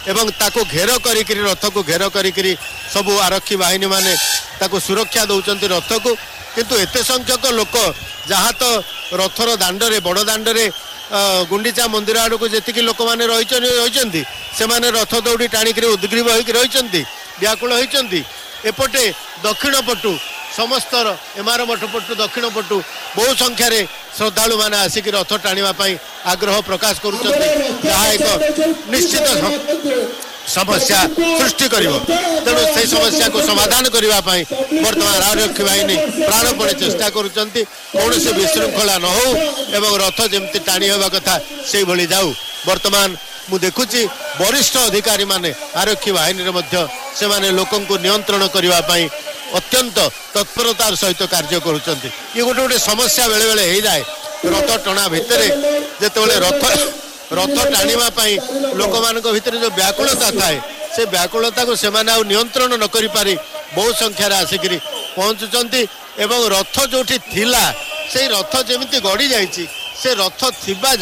एवं ताको घेर करिक रथ को घेर करिक सबु आरक्षी बाहिनी माने ताको सुरक्षा दौरान रथ को किंतु एते संख्यक लोक जहाँ तो रथर दांडरे बड़ दांडरे गुंडीचा मंदिर आड़ को जी लोक मैंने रही से रथ दौड़ी टाणिक उद्ग्रीव होती व्याकुल होती एपटे दक्षिण पटु समस्त एमार मठ पटु दक्षिण पटु बहु संख्यार श्रद्धालु मैंने आसिक रथ टाणीवाई आग्रह प्रकाश करुँच जहाँ एक निश्चित समस्या सृष्टि कर तेणु से समस्या को समाधान करने बर्तमान आरक्षी बाहिनी प्राणपणे चेष्टा करुँच कौन से विशृंखला न हो एवं रथ जमी टाणी होगा कथा से भली जाऊ बर्तमान मु देखुची वरिष्ठ अधिकारी माने आरक्षी बाहिनी से माने लोकों को नियंत्रण करने अत्यंत तत्परतार सहित कार्य करुँच ये गोटे गोटे समस्या बेले बेले हो जाए रथ टणा भितर जिते रथ टाणीवाई लोक मान भीतर जो व्याकुलता थाए से व्याकुलता को सेमाने आ नियंत्रण न करि पारि बहु संख्यार आसिक पहुँचुंट एवं रथ जो थिला से रथ जमी गड़ी जाइए से रथ थिबा